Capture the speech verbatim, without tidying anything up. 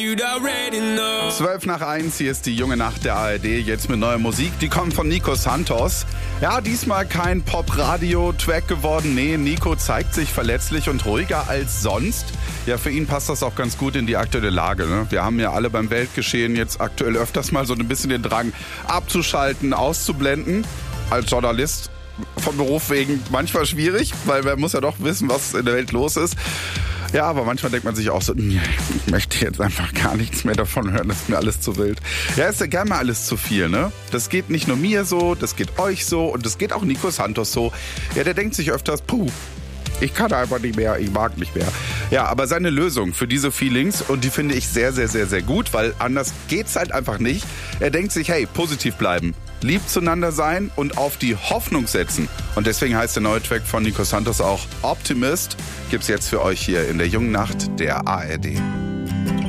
Zwölf nach eins, hier ist die junge Nacht der A R D, jetzt mit neuer Musik. Die kommt von Nico Santos. Ja, diesmal kein Pop-Radio-Track geworden. Nee, Nico zeigt sich verletzlich und ruhiger als sonst. Ja, für ihn passt das auch ganz gut in die aktuelle Lage. Ne? Wir haben ja alle beim Weltgeschehen jetzt aktuell öfters mal so ein bisschen den Drang abzuschalten, auszublenden. Als Journalist von Beruf wegen manchmal schwierig, weil man muss ja doch wissen, was in der Welt los ist. Ja, aber manchmal denkt man sich auch so, ich möchte jetzt einfach gar nichts mehr davon hören, das ist mir alles zu wild. Ja, ist ja gerne mal alles zu viel, ne? Das geht nicht nur mir so, das geht euch so und das geht auch Nico Santos so. Ja, der denkt sich öfters, puh, ich kann einfach nicht mehr, ich mag nicht mehr. Ja, aber seine Lösung für diese Feelings, und die finde ich sehr, sehr, sehr, sehr gut, weil anders geht's halt einfach nicht. Er denkt sich, hey, positiv bleiben, lieb zueinander sein und auf die Hoffnung setzen. Und deswegen heißt der neue Track von Nico Santos auch Optimist. Gibt's jetzt für euch hier in der jungen Nacht der A R D.